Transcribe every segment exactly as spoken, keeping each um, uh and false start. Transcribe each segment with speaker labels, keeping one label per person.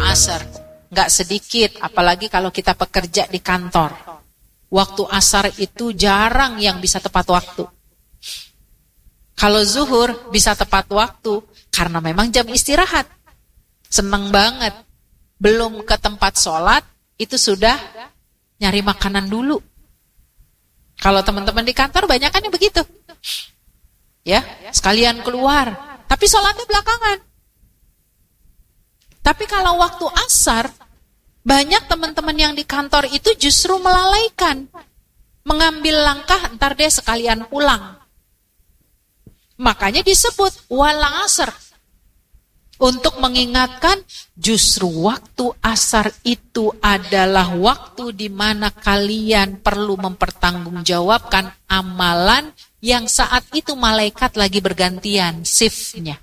Speaker 1: asar. Nggak sedikit, apalagi kalau kita pekerja di kantor. Waktu asar itu jarang yang bisa tepat waktu. Kalau zuhur bisa tepat waktu, karena memang jam istirahat. Seneng banget. Belum ke tempat sholat, itu sudah nyari makanan dulu. Kalau teman-teman di kantor banyak kan yang begitu. Ya, sekalian keluar. Tapi sholatnya belakangan. Tapi kalau waktu asar, banyak teman-teman yang di kantor itu justru melalaikan. Mengambil langkah, ntar deh sekalian pulang. Makanya disebut wal asr. Untuk mengingatkan justru waktu asar itu adalah waktu di mana kalian perlu mempertanggungjawabkan amalan yang saat itu malaikat lagi bergantian shiftnya.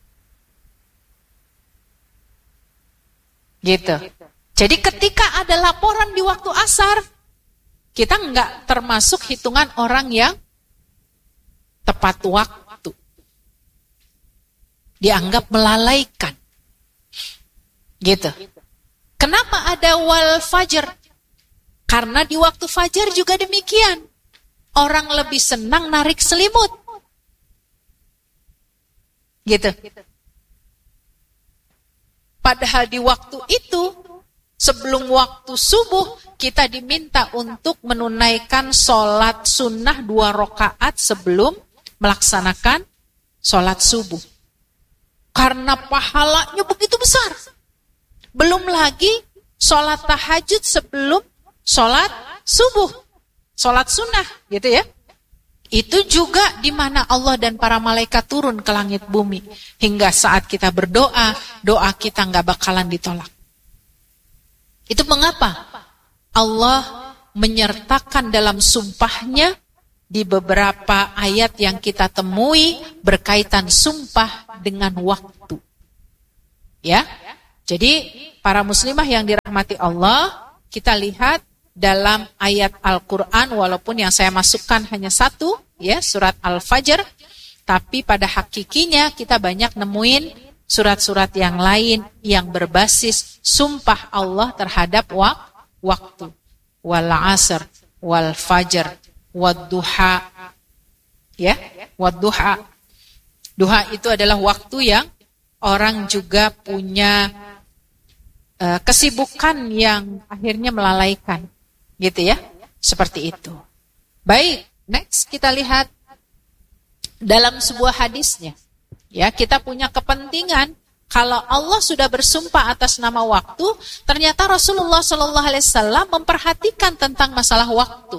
Speaker 1: Gitu. Jadi ketika ada laporan di waktu asar, kita enggak termasuk hitungan orang yang tepat waktu. Dianggap melalaikan. Gitu. Kenapa ada wal fajar? Karena di waktu fajar juga demikian. Orang lebih senang narik selimut. Gitu. Padahal di waktu itu, sebelum waktu subuh, kita diminta untuk menunaikan sholat sunnah dua rakaat sebelum melaksanakan sholat subuh. Karena pahalanya begitu besar. Belum lagi sholat tahajud sebelum sholat subuh. Sholat sunnah, gitu ya. Itu juga di mana Allah dan para malaikat turun ke langit bumi. Hingga saat kita berdoa, doa kita nggak bakalan ditolak. Itu mengapa Allah menyertakan dalam sumpahnya di beberapa ayat yang kita temui berkaitan sumpah dengan waktu. Ya. Jadi para muslimah yang dirahmati Allah, kita lihat dalam ayat Al-Qur'an, walaupun yang saya masukkan hanya satu, ya, surat Al-Fajr, tapi pada hakikinya kita banyak nemuin surat-surat yang lain yang berbasis sumpah Allah terhadap wak- waktu. Wal asr, wal fajr, wad duha. Ya, wad duha. Duha itu adalah waktu yang orang juga punya uh, kesibukan yang akhirnya melalaikan. Gitu ya, seperti itu. Baik, next kita lihat dalam sebuah hadisnya. Ya, kita punya kepentingan kalau Allah sudah bersumpah atas nama waktu, ternyata Rasulullah shallallahu alaihi wasallam memperhatikan tentang masalah waktu.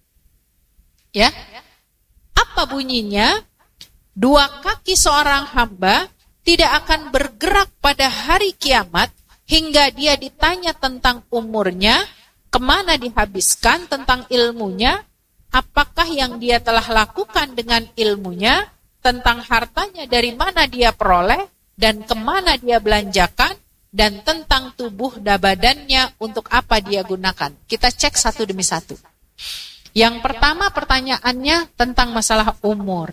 Speaker 1: Ya, apa bunyinya? Dua kaki seorang hamba tidak akan bergerak pada hari kiamat hingga dia ditanya tentang umurnya, kemana dihabiskan, tentang ilmunya, apakah yang dia telah lakukan dengan ilmunya, tentang hartanya dari mana dia peroleh, dan kemana dia belanjakan, dan tentang tubuh dan badannya untuk apa dia gunakan. Kita cek satu demi satu. Yang pertama pertanyaannya tentang masalah umur.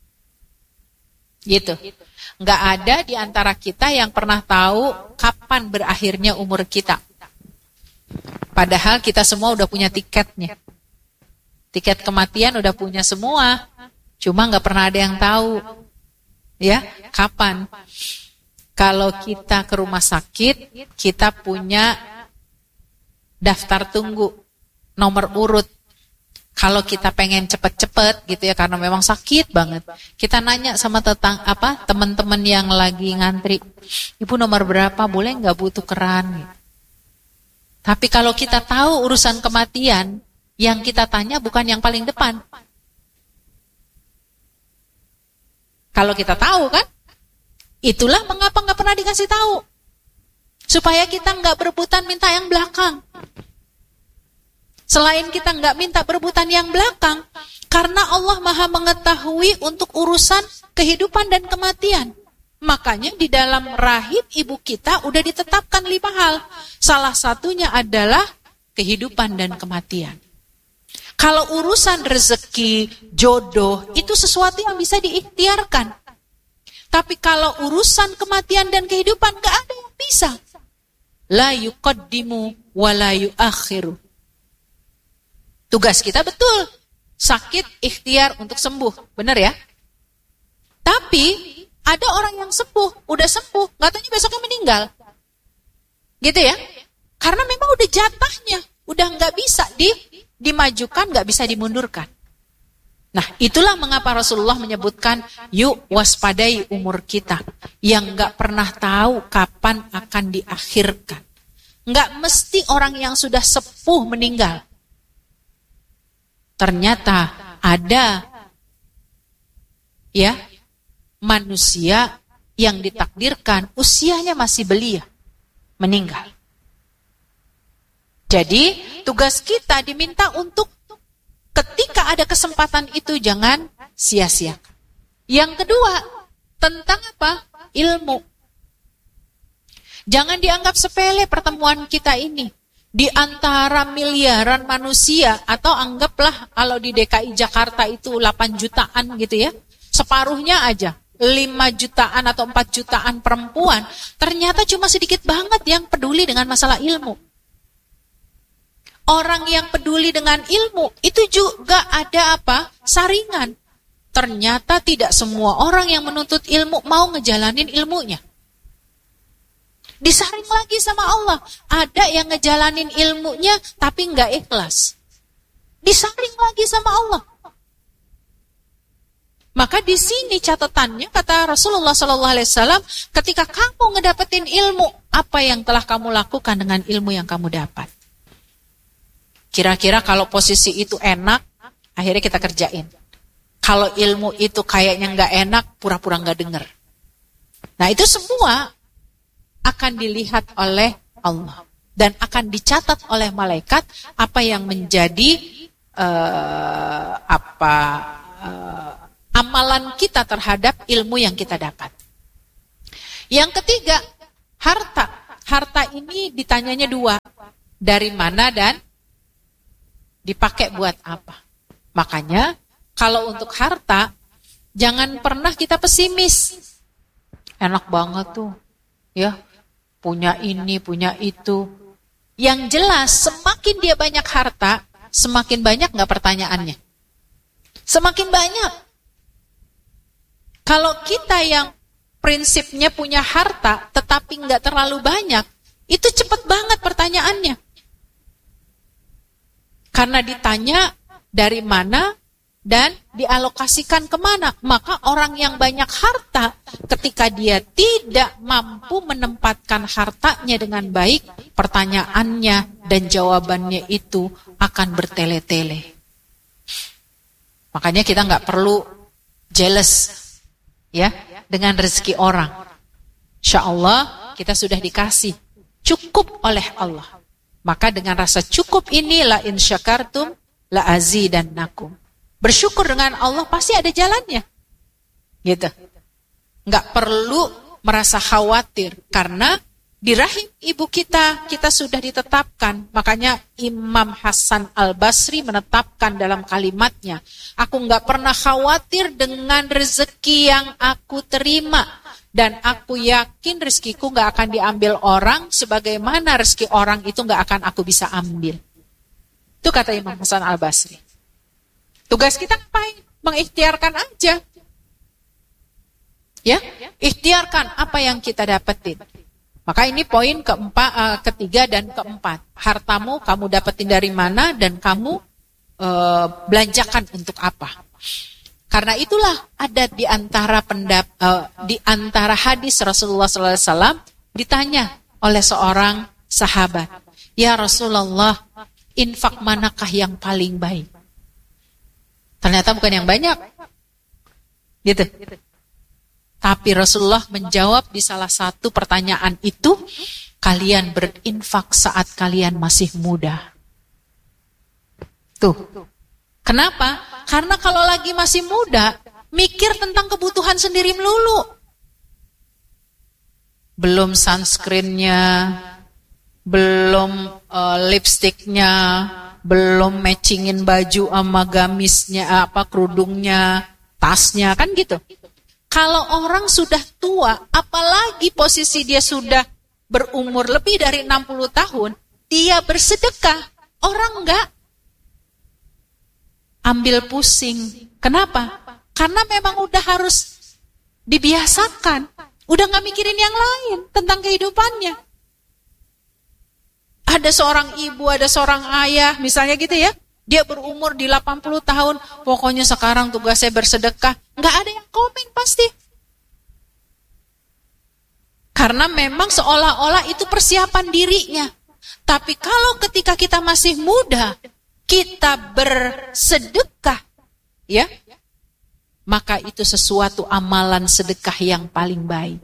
Speaker 1: Gitu. Nggak ada di antara kita yang pernah tahu kapan berakhirnya umur kita. Padahal kita semua udah punya tiketnya. Tiket kematian udah punya semua. Cuma nggak pernah ada yang tahu. Ya, kapan? Kalau kita ke rumah sakit, kita punya daftar tunggu, nomor urut. Kalau kita pengen cepet-cepet gitu ya, karena memang sakit banget, kita nanya sama tetang apa teman-teman yang lagi ngantri, ibu nomor berapa, boleh nggak butuh keran? Tapi kalau kita tahu urusan kematian, yang kita tanya bukan yang paling depan. Kalau kita tahu kan, itulah mengapa nggak pernah dikasih tahu, supaya kita nggak berebutan minta yang belakang. Selain kita nggak minta berebutan yang belakang, karena Allah Maha mengetahui untuk urusan kehidupan dan kematian. Makanya di dalam rahim ibu kita udah ditetapkan lima hal. Salah satunya adalah kehidupan dan kematian. Kalau urusan rezeki, jodoh, itu sesuatu yang bisa diikhtiarkan. Tapi kalau urusan kematian dan kehidupan, nggak ada yang bisa. la yuqaddimu wa la yuakhiru. Tugas kita betul, sakit ikhtiar untuk sembuh, benar ya? Tapi ada orang yang sembuh, udah sembuh, nggak taunya besoknya meninggal. Gitu ya? Karena memang udah jatahnya, udah nggak bisa di, dimajukan, nggak bisa dimundurkan. Nah, itulah mengapa Rasulullah menyebutkan, yuk waspadai umur kita, yang nggak pernah tahu kapan akan diakhirkan. Nggak mesti orang yang sudah sepuh meninggal. Ternyata ada ya manusia yang ditakdirkan usianya masih belia meninggal. Jadi tugas kita diminta untuk ketika ada kesempatan itu jangan sia-siakan. Yang kedua, tentang apa? Ilmu. Jangan dianggap sepele pertemuan kita ini. Di antara miliaran manusia, atau anggaplah kalau di D K I Jakarta itu delapan jutaan gitu ya. Separuhnya aja, lima jutaan atau empat jutaan perempuan. Ternyata cuma sedikit banget yang peduli dengan masalah ilmu. Orang yang peduli dengan ilmu, itu juga ada apa? Saringan. Ternyata tidak semua orang yang menuntut ilmu mau ngejalanin ilmunya. Disaring lagi sama Allah. Ada yang ngejalanin ilmunya tapi nggak ikhlas. Disaring lagi sama Allah. Maka di sini catatannya kata Rasulullah Sallallahu Alaihi Wasallam, ketika kamu ngedapetin ilmu, apa yang telah kamu lakukan dengan ilmu yang kamu dapat? Kira-kira kalau posisi itu enak, akhirnya kita kerjain. Kalau ilmu itu kayaknya nggak enak, pura-pura nggak dengar. Nah itu semua akan dilihat oleh Allah dan akan dicatat oleh malaikat apa yang menjadi uh, apa uh, amalan kita terhadap ilmu yang kita dapat. Yang ketiga, harta. Harta ini ditanyanya dua, dari mana dan dipakai buat apa. Makanya kalau untuk harta jangan pernah kita pesimis. Enak banget tuh, ya punya ini, punya itu. Yang jelas semakin dia banyak harta, semakin banyak nggak pertanyaannya? Semakin banyak. Kalau kita yang prinsipnya punya harta tetapi nggak terlalu banyak, itu cepet banget pertanyaannya. Karena ditanya dari mana dan dialokasikan kemana. Maka orang yang banyak harta, ketika dia tidak mampu menempatkan hartanya dengan baik, pertanyaannya dan jawabannya itu akan bertele-tele. Makanya kita nggak perlu jealous ya dengan rezeki orang. Insya Allah kita sudah dikasih cukup oleh Allah. Maka dengan rasa cukup ini la in syakartum la azidannakum. Bersyukur dengan Allah pasti ada jalannya. Gitu. Enggak perlu merasa khawatir karena di rahim ibu kita kita sudah ditetapkan. Makanya Imam Hasan Al-Basri menetapkan dalam kalimatnya, aku enggak pernah khawatir dengan rezeki yang aku terima. Dan aku yakin rezekiku gak akan diambil orang sebagaimana rezeki orang itu gak akan aku bisa ambil. Itu kata Imam Hasan Al-Basri. Tugas kita ngapain? Mengikhtiarkan aja. Ya, ikhtiarkan apa yang kita dapetin. Maka ini poin keempat, uh, ketiga dan keempat. Hartamu kamu dapetin dari mana dan kamu uh, belanjakan untuk apa. Karena itulah ada di antara pendap, uh, di antara hadis Rasulullah Sallallahu Alaihi Wasallam ditanya oleh seorang sahabat, ya Rasulullah, infak manakah yang paling baik? Ternyata bukan yang banyak, gitu. Tapi Rasulullah menjawab di salah satu pertanyaan itu, kalian berinfak saat kalian masih muda. Tuh. Kenapa? Karena kalau lagi masih muda, mikir tentang kebutuhan sendiri melulu. Belum sunscreennya, belum uh, lipstiknya, belum matchingin baju sama gamisnya, apa kerudungnya, tasnya, kan gitu. Kalau orang sudah tua, apalagi posisi dia sudah berumur lebih dari enam puluh tahun, dia bersedekah, orang enggak ambil pusing. Kenapa? Karena memang udah harus dibiasakan, udah gak mikirin yang lain tentang kehidupannya. Ada seorang ibu, ada seorang ayah, misalnya gitu ya, dia berumur di delapan puluh tahun, pokoknya sekarang tugasnya bersedekah, gak ada yang komen pasti. Karena memang seolah-olah itu persiapan dirinya. Tapi kalau ketika kita masih muda, kita bersedekah, ya, maka itu sesuatu amalan sedekah yang paling baik.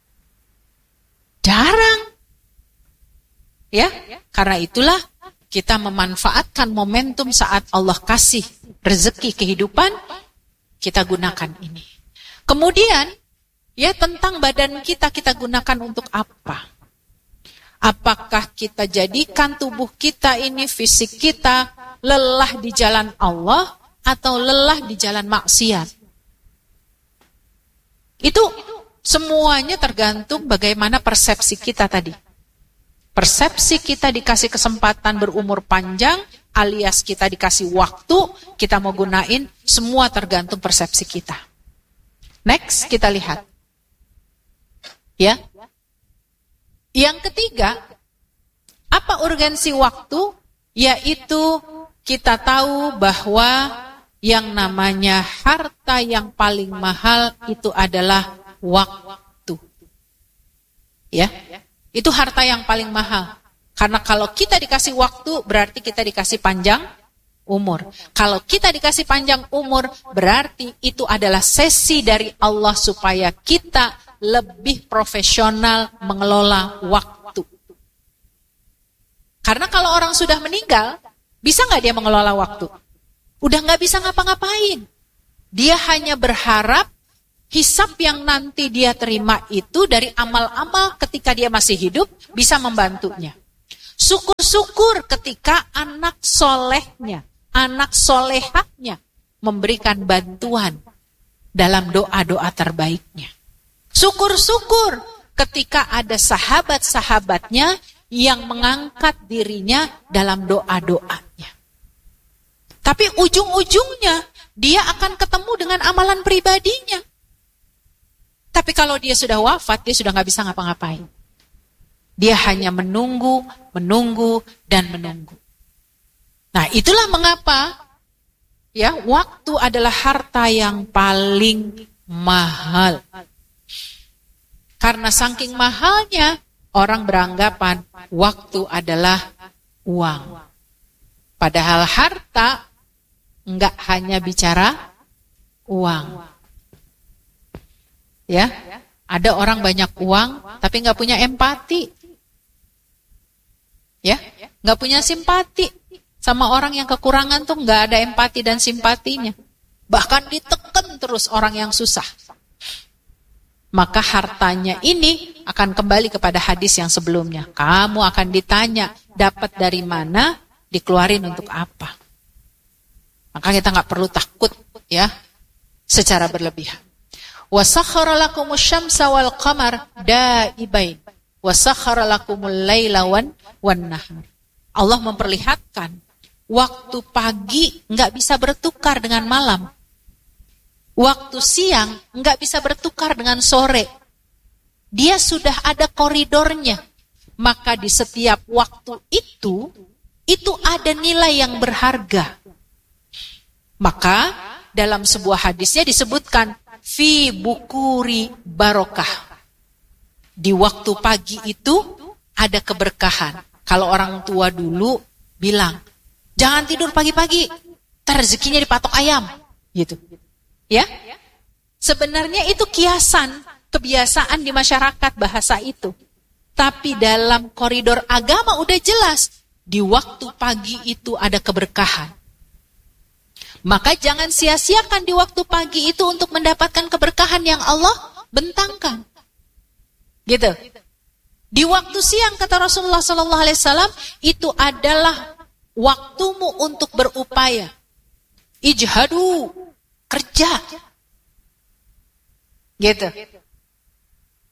Speaker 1: Jarang. Ya, karena itulah kita memanfaatkan momentum saat Allah kasih rezeki kehidupan, kita gunakan ini. Kemudian, ya, tentang badan kita, kita gunakan untuk apa? Apakah kita jadikan tubuh kita ini, fisik kita, lelah di jalan Allah, atau lelah di jalan maksiat? Itu semuanya tergantung bagaimana persepsi kita tadi. Persepsi kita dikasih kesempatan berumur panjang, alias kita dikasih waktu, kita mau gunain, semua tergantung persepsi kita. Next, kita lihat. Ya. Yang ketiga, apa urgensi waktu? Yaitu kita tahu bahwa yang namanya harta yang paling mahal itu adalah waktu. Ya, itu harta yang paling mahal. Karena kalau kita dikasih waktu, berarti kita dikasih panjang umur. Kalau kita dikasih panjang umur, berarti itu adalah sesi dari Allah supaya kita lebih profesional mengelola waktu. Karena kalau orang sudah meninggal, bisa nggak dia mengelola waktu? Udah nggak bisa ngapa-ngapain. Dia hanya berharap hisab yang nanti dia terima itu dari amal-amal ketika dia masih hidup bisa membantunya. Syukur-syukur ketika anak solehnya, anak solehahnya memberikan bantuan dalam doa-doa terbaiknya. Syukur-syukur ketika ada sahabat-sahabatnya yang mengangkat dirinya dalam doa-doanya. Tapi ujung-ujungnya dia akan ketemu dengan amalan pribadinya. Tapi kalau dia sudah wafat, dia sudah nggak bisa ngapa-ngapain. Dia hanya menunggu, menunggu, dan menunggu. Nah, itulah mengapa ya waktu adalah harta yang paling mahal. Karena saking mahalnya, orang beranggapan waktu adalah uang. Padahal harta enggak hanya bicara uang. Ya, ada orang banyak uang tapi enggak punya empati. Ya, enggak punya simpati sama orang yang kekurangan tuh, enggak ada empati dan simpatinya. Bahkan ditekan terus orang yang susah. Maka hartanya ini akan kembali kepada hadis yang sebelumnya. Kamu akan ditanya, dapat dari mana, dikeluarin untuk apa. Maka kita nggak perlu takut ya secara berlebihan. Wa sakhkhara lakumus syamsa wal qamar daibain wa sakhkhara lakumul laila wan nahar. Allah memperlihatkan waktu pagi nggak bisa bertukar dengan malam. Waktu siang nggak bisa bertukar dengan sore. Dia sudah ada koridornya. Maka di setiap waktu itu, itu ada nilai yang berharga. Maka dalam sebuah hadisnya disebutkan, fi bukuri barokah. Di waktu pagi itu ada keberkahan. Kalau orang tua dulu bilang, jangan tidur pagi-pagi, ntar rezekinya dipatok ayam. Gitu. Ya, sebenarnya itu kiasan, kebiasaan di masyarakat bahasa itu. Tapi dalam koridor agama udah jelas, di waktu pagi itu ada keberkahan. Maka jangan sia-siakan di waktu pagi itu untuk mendapatkan keberkahan yang Allah bentangkan. Gitu. Di waktu siang kata Rasulullah shallallahu alaihi wasallam itu adalah waktumu untuk berupaya. Ijhadu. Kerja. Gitu.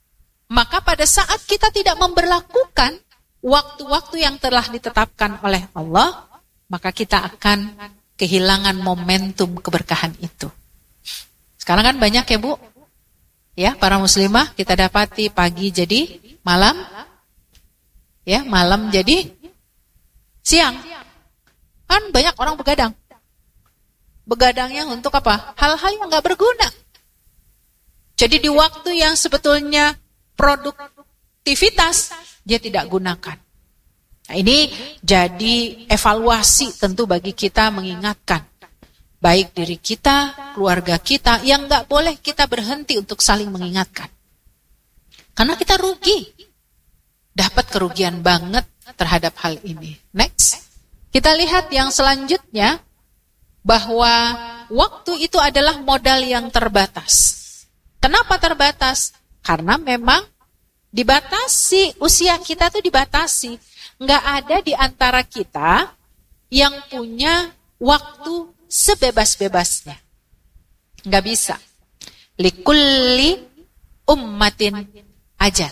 Speaker 1: Maka pada saat kita tidak memberlakukan waktu-waktu yang telah ditetapkan oleh Allah, maka kita akan kehilangan momentum keberkahan itu. Sekarang kan banyak ya Bu, ya para muslimah kita dapati pagi jadi malam, ya malam jadi siang. Kan banyak orang begadang. Begadangnya untuk apa? Hal-hal yang gak berguna. Jadi di waktu yang sebetulnya produktivitas, dia tidak gunakan. Nah, ini jadi evaluasi tentu bagi kita mengingatkan. Baik diri kita, keluarga kita, yang gak boleh kita berhenti untuk saling mengingatkan. Karena kita rugi. Dapat kerugian banget terhadap hal ini. Next. Kita lihat yang selanjutnya, bahwa waktu itu adalah modal yang terbatas. Kenapa terbatas? Karena memang dibatasi, usia kita tuh dibatasi. Nggak ada di antara kita yang punya waktu sebebas-bebasnya. Nggak bisa. Likulli ummatin aja.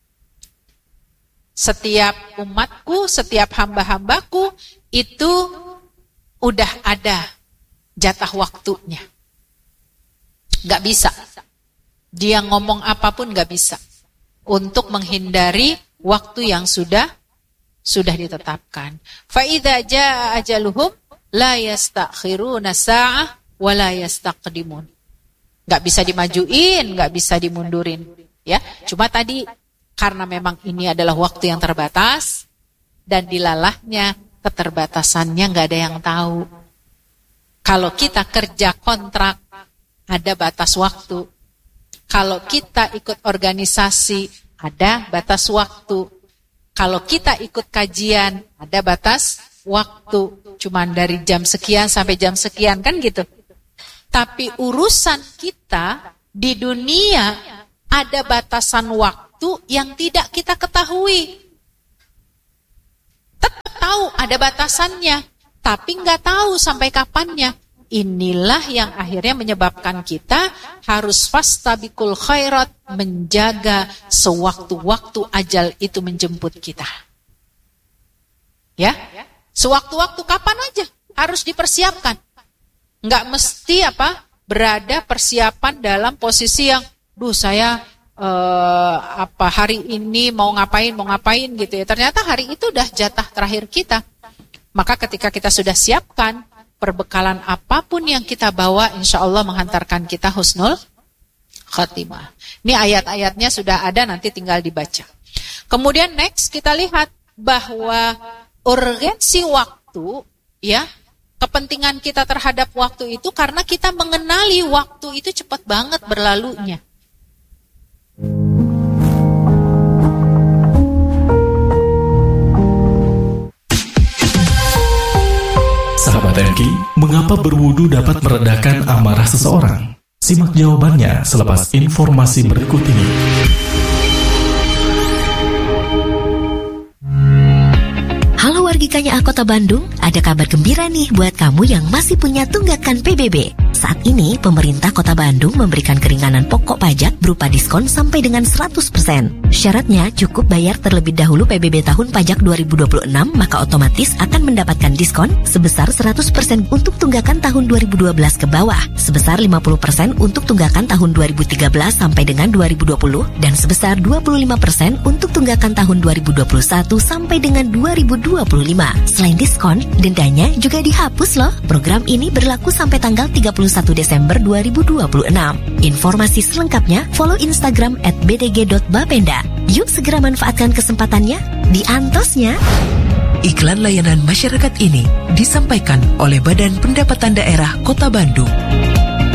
Speaker 1: Setiap umatku, setiap hamba-hambaku itu udah ada jatah waktunya. Nggak bisa. Dia ngomong apapun nggak bisa. Untuk menghindari waktu yang sudah sudah ditetapkan. Fa idza jaa ajaluhum la yastakhiruna sa'ah wa la yastaqdimun. Enggak bisa dimajuin, enggak bisa dimundurin, ya. Cuma tadi karena memang ini adalah waktu yang terbatas dan dilalahnya keterbatasannya enggak ada yang tahu. Kalau kita kerja kontrak ada batas waktu. Kalau kita ikut organisasi, ada batas waktu. Kalau kita ikut kajian, ada batas waktu. Cuman dari jam sekian sampai jam sekian, kan gitu. Tapi urusan kita di dunia, ada batasan waktu yang tidak kita ketahui. Tetap tahu ada batasannya, tapi nggak tahu sampai kapannya. Inilah yang akhirnya menyebabkan kita harus fastabiqul khairat, menjaga sewaktu-waktu ajal itu menjemput kita. Ya, sewaktu-waktu kapan aja harus dipersiapkan. Nggak mesti apa berada persiapan dalam posisi yang, duh saya eh, apa hari ini mau ngapain mau ngapain gitu ya. Ternyata hari itu udah jatah terakhir kita. Maka ketika kita sudah siapkan perbekalan apapun yang kita bawa, insya Allah menghantarkan kita husnul khatimah. Ini ayat-ayatnya sudah ada, nanti tinggal dibaca. Kemudian next kita lihat bahwa urgensi waktu, ya, kepentingan kita terhadap waktu itu karena kita mengenali waktu itu cepat banget berlalunya.
Speaker 2: Sahabat M K, mengapa berwudu dapat meredakan amarah seseorang? Simak jawabannya selepas informasi berikut ini.
Speaker 3: Halo wargi K A Kota Bandung, ada kabar gembira nih buat kamu yang masih punya tunggakan P B B. Saat ini, pemerintah Kota Bandung memberikan keringanan pokok pajak berupa diskon sampai dengan seratus persen. Syaratnya cukup bayar terlebih dahulu P B B tahun pajak dua ribu dua puluh enam, maka otomatis akan mendapatkan diskon sebesar seratus persen untuk tunggakan tahun dua ribu dua belas ke bawah, sebesar lima puluh persen untuk tunggakan tahun dua ribu tiga belas sampai dengan dua ribu dua puluh, dan sebesar dua puluh lima persen untuk tunggakan tahun dua ribu dua puluh satu sampai dengan dua ribu dua puluh lima. Selain diskon, dendanya juga dihapus loh. Program ini berlaku sampai tanggal tiga puluh satu Desember dua ribu dua puluh enam. Informasi selengkapnya follow Instagram at b d g dot bapenda. Yuk segera manfaatkan kesempatannya di Antosnya.
Speaker 4: Iklan layanan masyarakat ini disampaikan oleh Badan Pendapatan Daerah Kota Bandung.